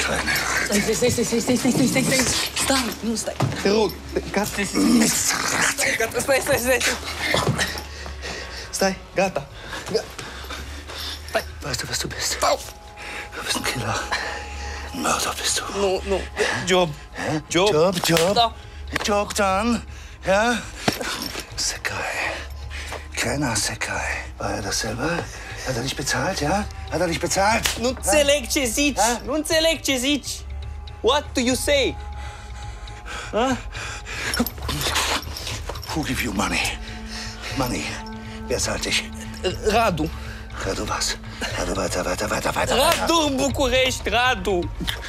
Kleine. Stai. Stai, nu stai. Te rog. Gata. Stai. Stai, gata. Stai. Weißt du, was du bist? Au. Du bist ein Killer. Mörder bist du. Nu. Job. Ja? Job. Da. Job dann. Ja? Sekai. Kleiner Sekai. War er das selber? Hat er dich bezahlt, ja? Hat er dich bezahlt? Nu înțeleg ce zici. Nu înțeleg ce zici. What do you say? Who give you money? Money. Wer zahlt dich? Radu. Radu was? Radu weiter. Radu în București, Radu.